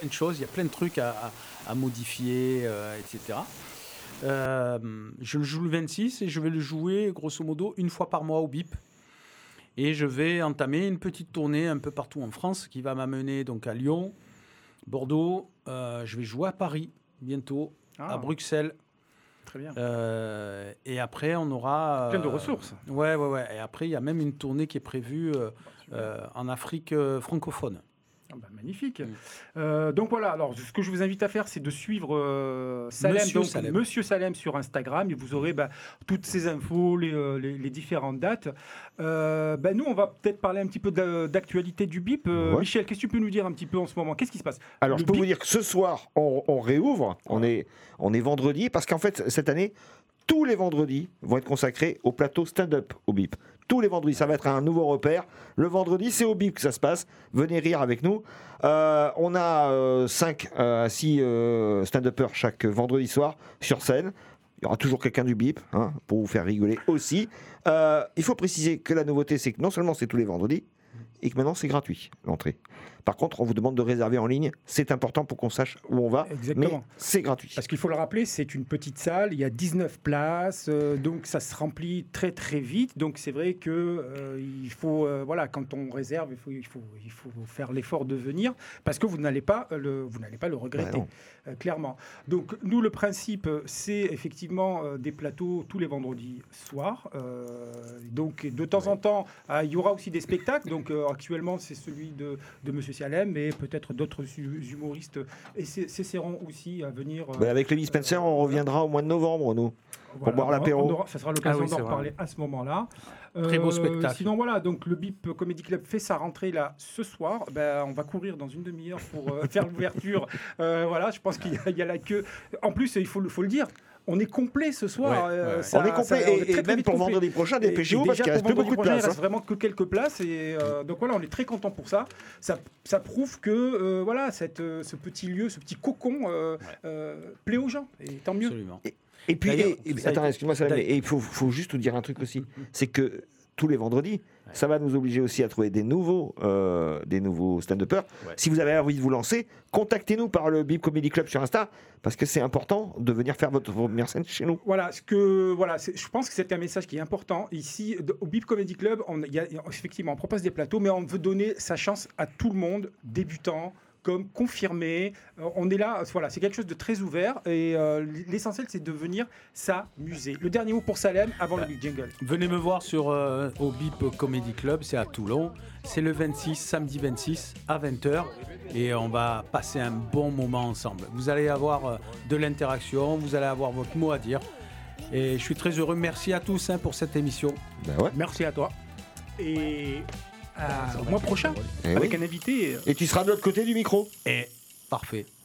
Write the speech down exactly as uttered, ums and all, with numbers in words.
plein de choses, il y a plein de trucs à, à, à modifier, euh, et cetera. Euh, je le joue le vingt-six et je vais le jouer grosso modo une fois par mois au B I P. Et je vais entamer une petite tournée un peu partout en France qui va m'amener donc à Lyon, Bordeaux. Euh, je vais jouer à Paris bientôt, ah. à Bruxelles. Très bien. Euh, et après, on aura... Plein de ressources. Euh, ouais, ouais, ouais. Et après, il y a même une tournée qui est prévue euh, euh, en Afrique euh, francophone. Ah bah, magnifique. Mm. Euh, donc voilà, alors ce que je vous invite à faire, c'est de suivre euh, Salem, Monsieur, donc, Salem. Monsieur Salem sur Instagram, et vous aurez bah, toutes ces infos, les, les, les différentes dates. Euh, bah, nous, on va peut-être parler un petit peu d'actualité du B I P. Euh, ouais. Michel, qu'est-ce que tu peux nous dire un petit peu en ce moment? Qu'est-ce qui se passe? Alors, Le je peux B I P... vous dire que ce soir, on, on réouvre, on est, on est vendredi, parce qu'en fait, cette année, tous les vendredis vont être consacrés au plateau stand-up au B I P. Tous les vendredis, ça va être un nouveau repère. Le vendredi, c'est au B I P que ça se passe. Venez rire avec nous. Euh, on a euh, cinq à six euh, stand-uppers chaque vendredi soir sur scène. Il y aura toujours quelqu'un du B I P hein, pour vous faire rigoler aussi. Euh, il faut préciser que la nouveauté, c'est que non seulement c'est tous les vendredis, et que maintenant c'est gratuit l'entrée. Par contre, on vous demande de réserver en ligne. C'est important pour qu'on sache où on va. Exactement. Mais c'est gratuit. Parce qu'il faut le rappeler, c'est une petite salle. Il y a dix-neuf places. Euh, donc, ça se remplit très, très vite. Donc, c'est vrai que euh, il faut, euh, voilà, quand on réserve, il faut, il faut, il faut faire l'effort de venir parce que vous n'allez pas le, vous n'allez pas le regretter, bah euh, clairement. Donc, nous, le principe, c'est effectivement euh, des plateaux tous les vendredis soirs. Euh, donc, de temps ouais. en temps, euh, il y aura aussi des spectacles. Donc, euh, actuellement, c'est celui de, de Monsieur Salem, mais peut-être d'autres humoristes essaieront aussi à venir. Euh, bah avec Lemmy Spencer, euh, on reviendra au mois de novembre, nous, voilà, pour boire l'apéro. Ça sera l'occasion ah oui, d'en reparler vrai. à ce moment-là. Très beau spectacle. Euh, sinon, voilà, donc le B I P Comedy Club fait sa rentrée là ce soir. Ben, on va courir dans une demi-heure pour euh, faire l'ouverture. Euh, voilà, je pense qu'il y, y a la queue. En plus, il faut, faut le dire. On est complet ce soir. Ouais, ouais. Ça, on est complet ça, on est très, et, très et même pour complet. Vendredi prochain, dépêchez-vous parce qu'il reste plus beaucoup de place. Il reste vraiment que quelques places et euh, donc voilà, on est très content pour ça. Ça, ça prouve que euh, voilà, cette, euh, ce petit lieu, ce petit cocon euh, ouais. euh, plaît aux gens et tant mieux. Absolument. Et, et puis, et, et, attends, excuse-moi, Salam, et il faut, faut juste vous dire un truc aussi, c'est que tous les vendredis, ouais. ça va nous obliger aussi à trouver des nouveaux, euh, des nouveaux stand-uppers. Ouais. Si vous avez envie de vous lancer, contactez-nous par le B I P Comedy Club sur Insta, parce que c'est important de venir faire votre première scène chez nous. Voilà, ce que, voilà je pense que c'est un message qui est important. Ici, au B I P Comedy Club, on, y a, effectivement, on propose des plateaux, mais on veut donner sa chance à tout le monde, débutant, comme confirmé. Euh, on est là, voilà, c'est quelque chose de très ouvert et euh, l'essentiel c'est de venir s'amuser. Le dernier mot pour Salem avant bah, le jingle. Venez me voir sur euh, au B I P Comedy Club, c'est à Toulon. C'est le vingt-six, samedi vingt-six à vingt heures et on va passer un bon moment ensemble. Vous allez avoir euh, de l'interaction, vous allez avoir votre mot à dire et je suis très heureux. Merci à tous hein, pour cette émission. Ben ouais. Merci à toi. Et Euh, au mois prochain, et avec oui. un invité. Et tu seras de l'autre côté du micro. Et parfait.